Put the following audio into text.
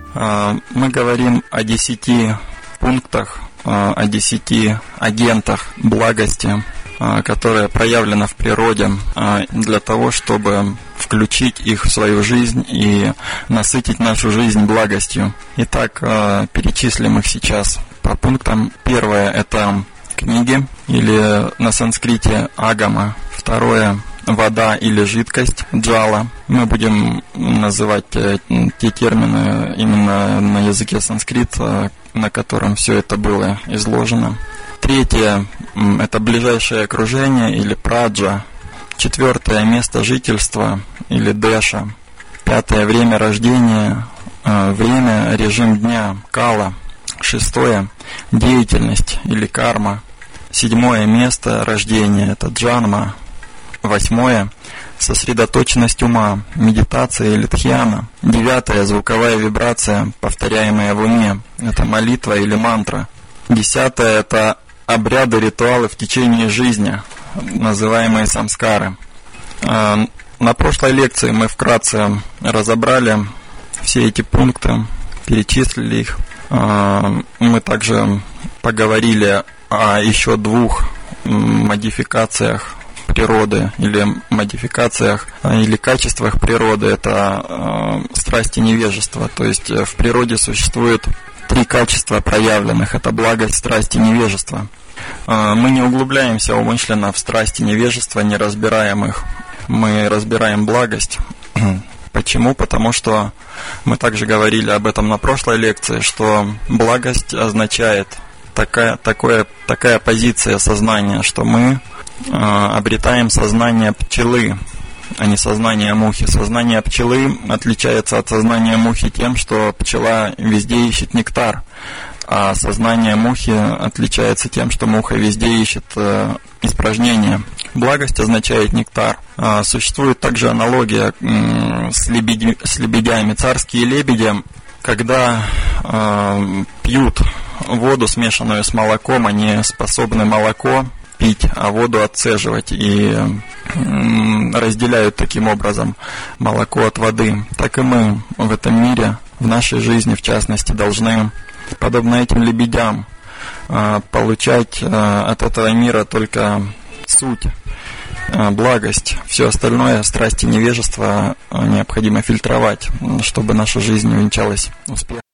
Мы говорим о 10 пунктах, о 10 агентах благости, которая проявлена в природе, для того, чтобы включить их в свою жизнь и насытить нашу жизнь благостью. Итак, перечислим их сейчас по пунктам. Первое – это книги, или на санскрите агама. Второе – вода или жидкость, джала. Мы будем называть те термины именно на языке санскрита, на котором все это было изложено. Третье – это ближайшее окружение или праджа. Четвертое – место жительства или деша. Пятое – время рождения, время, режим дня, кала. Шестое – деятельность или карма. Седьмое – место рождения, это джанма. Восьмое – сосредоточенность ума, медитация или дхьяна. Девятое – звуковая вибрация, повторяемая в уме, это молитва или мантра. Десятое – это обряды, ритуалы в течение жизни, называемые самскары. На прошлой лекции мы вкратце разобрали все эти пункты, перечислили их. Мы также поговорили о еще 2 модификациях природы или модификациях или качествах природы. Это страсть и невежество. То есть в природе существует 3 качества проявленных. Это благость, страсть и невежество. Мы не углубляемся умышленно в страсть и невежество, не разбираем их. Мы разбираем благость. Почему? Потому что мы также говорили об этом на прошлой лекции, что благость означает такая позиция сознания, что мы обретаем сознание пчелы, а не сознание мухи. Сознание пчелы отличается от сознания мухи тем, что пчела везде ищет нектар, а сознание мухи отличается тем, что муха везде ищет испражнения. Благость означает нектар. Существует также аналогия с лебедями. Царские лебеди, когда пьют воду, смешанную с молоком, они способны молоко пить, а воду отцеживать, и разделяют таким образом молоко от воды. Так и мы в этом мире, в нашей жизни в частности, должны, подобно этим лебедям, получать от этого мира только суть, благость. Все остальное, страсть и невежество, необходимо фильтровать, чтобы наша жизнь увенчалась успехом.